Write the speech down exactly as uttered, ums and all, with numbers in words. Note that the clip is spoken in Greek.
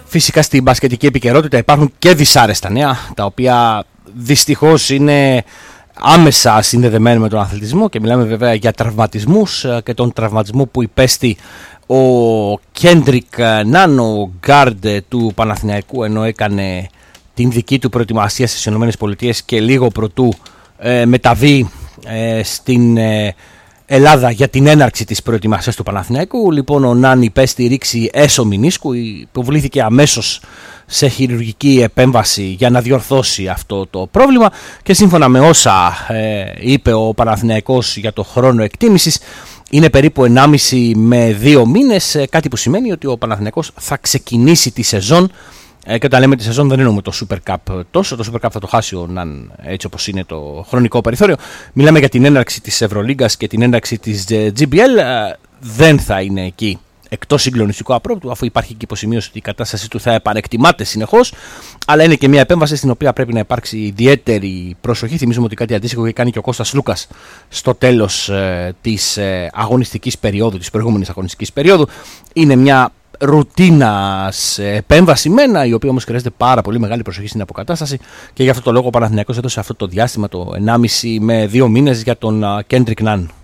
Φυσικά στην μπασκετική επικαιρότητα υπάρχουν και δυσάρεστα νέα, τα οποία δυστυχώς είναι άμεσα συνδεδεμένα με τον αθλητισμό, και μιλάμε βέβαια για τραυματισμούς και τον τραυματισμό που υπέστη ο Κέντρικ Ναν, ο γκάρντ του Παναθηναϊκού, ενώ έκανε την δική του προετοιμασία στις ΗΠΑ και λίγο προτού ε, μεταβεί ε, στην ε, Ελλάδα για την έναρξη της προετοιμασίας του Παναθηναϊκού. Λοιπόν, ο Ναν υπέστη ρήξη έσω μηνίσκου, υποβλήθηκε αμέσως σε χειρουργική επέμβαση για να διορθώσει αυτό το πρόβλημα, και σύμφωνα με όσα ε, είπε ο Παναθηναϊκός για το χρόνο εκτίμησης, είναι περίπου ενάμιση με δύο μήνες, κάτι που σημαίνει ότι ο Παναθηναϊκός θα ξεκινήσει τη σεζόν, ε, και όταν λέμε τη σεζόν δεν εννοούμε το Super Cup τόσο, το Super Cup θα το χάσει ο Ναν έτσι όπως είναι το χρονικό περιθώριο. Μιλάμε για την έναρξη της Ευρωλίγκας και την έναρξη της τζι μπι ελ, ε, δεν θα είναι εκεί εκτός συγκλονιστικού απρόπτου, αφού υπάρχει και υποσημείωση ότι η κατάσταση του θα επανεκτιμάται συνεχώς, αλλά είναι και μια επέμβαση στην οποία πρέπει να υπάρξει ιδιαίτερη προσοχή. Θυμίζουμε ότι κάτι αντίστοιχο είχε κάνει και ο Κώστας Λούκας στο τέλος ε, της ε, αγωνιστικής περίοδου, της προηγούμενης αγωνιστικής περίοδου. Είναι μια ρουτίνας επέμβαση μένα, η οποία όμως χρειάζεται πάρα πολύ μεγάλη προσοχή στην αποκατάσταση, και γι' αυτό το λόγο ο Παναθηναϊκός έδωσε αυτό το διάστημα, το ενάμιση με δύο μήνες, για τον Κέντρικ Ναν.